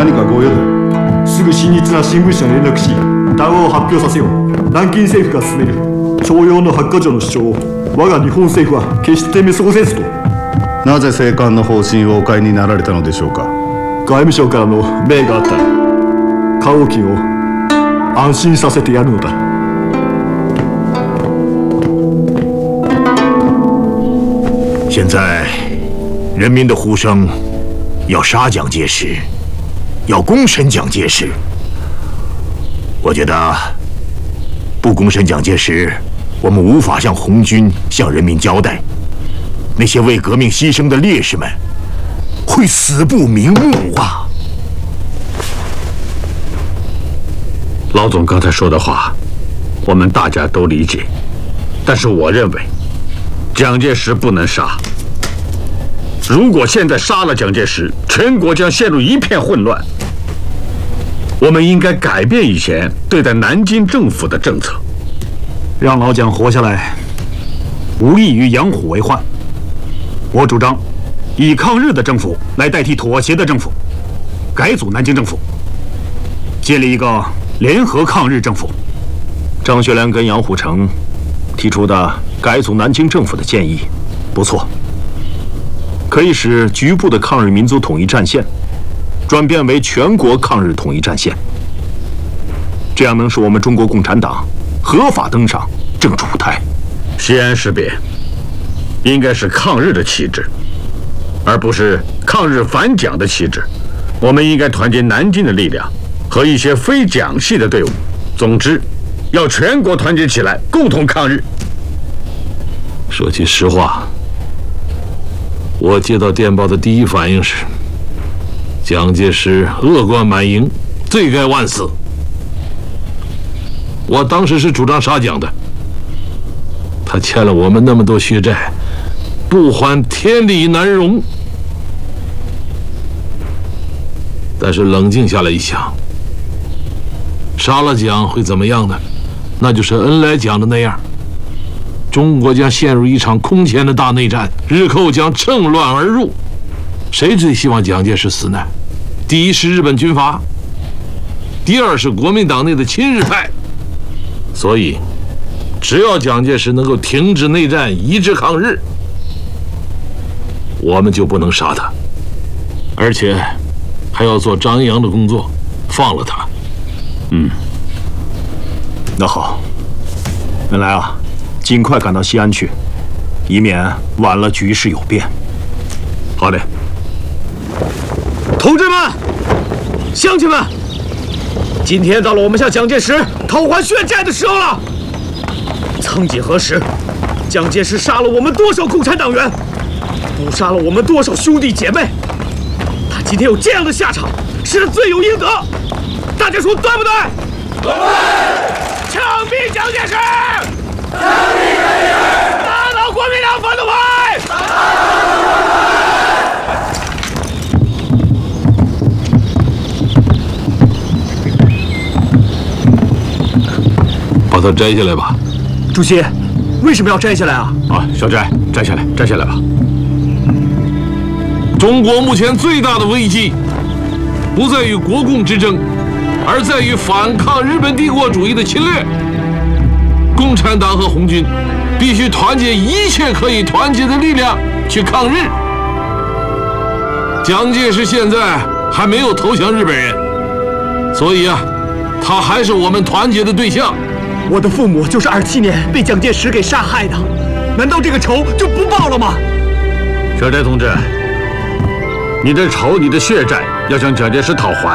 何かご用だ。すぐ親日な新聞社に連絡し、談話を発表させよう。南京政府が進める徴用の8か条の主張を我が日本政府は決して見過ごせずと。 なぜ政官の方針をお変えになられたのでしょうか。 外務省からの命があったら、花王金を安心させてやるのだ。 现在，人民的呼声要杀蒋介石，要公审蒋介石。我觉得，不公审蒋介石，我们无法向红军、向人民交代。那些为革命牺牲的烈士们，会死不瞑目啊！ 老总刚才说的话，我们大家都理解，但是我认为，蒋介石不能杀。如果现在杀了蒋介石，全国将陷入一片混乱。我们应该改变以前对待南京政府的政策， 让老蒋活下来，无异于养虎为患。我主张以抗日的政府来代替妥协的政府，改组南京政府，建立一个联合抗日政府。张学良跟杨虎城提出的改组南京政府的建议不错，可以使局部的抗日民族统一战线转变为全国抗日统一战线，这样能使我们中国共产党合法登上政治舞台。 西安事变应该是抗日的旗帜，而不是抗日反蒋的旗帜。我们应该团结南京的力量和一些非蒋系的队伍。总之，要全国团结起来，共同抗日。 说句实话，我接到电报的第一反应是，蒋介石恶贯满盈，罪该万死。我当时是主张杀蒋的，他欠了我们那么多血债，不还天理难容。但是冷静下来一想，杀了蒋会怎么样呢？那就是恩来讲的那样，中国将陷入一场空前的大内战，日寇将趁乱而入。谁最希望蒋介石死呢？第一是日本军阀，第二是国民党内的亲日派。所以，只要蒋介石能够停止内战，一致抗日，我们就不能杀他，而且还要做张扬的工作，放了他。 那好，恩来啊，尽快赶到西安去，以免晚了局势有变。 好嘞。 同志们，乡亲们，今天到了我们向蒋介石讨还血债的时候了。曾几何时，蒋介石杀了我们多少共产党员，屠杀了我们多少兄弟姐妹，他今天有这样的下场，是他罪有应得。大家说对不对？对！枪毙蒋介石！枪毙蒋介石！打倒国民党反动派！打倒反动派！ 把它摘下来吧。 主席，为什么要摘下来啊？ 小翟，摘下来，摘下来吧。 中国目前最大的危机，不在于国共之争，而在于反抗日本帝国主义的侵略。共产党和红军必须团结一切可以团结的力量去抗日。蒋介石现在还没有投降日本人，所以他还是我们团结的对象。 我的父母就是27年被蒋介石给杀害的，难道这个仇就不报了吗？ 小翟同志，你的仇，你的血债要向蒋介石讨还。